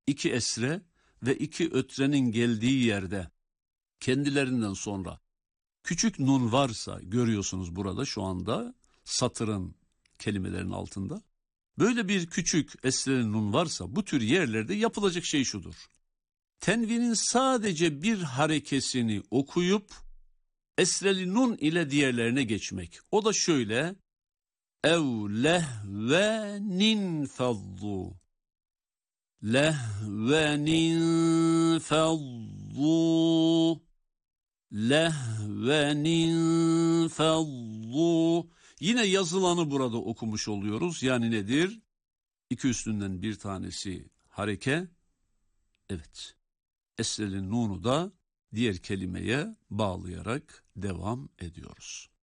iki esre ve iki ötrenin geldiği yerde kendilerinden sonra küçük nun varsa, görüyorsunuz burada şu anda satırın, kelimelerin altında. Böyle bir küçük esreli nun varsa bu tür yerlerde yapılacak şey şudur: tenvinin sadece bir harekesini okuyup esreli nun ile diğerlerine geçmek. O da şöyle: ev lehvenin faddu. Lehvenin faddu. Lehvenin faddu. Yine yazılanı burada okumuş oluyoruz. Yani nedir? İki üstünden bir tanesi hareke. Evet. Esreli nunu da diğer kelimeye bağlayarak devam ediyoruz.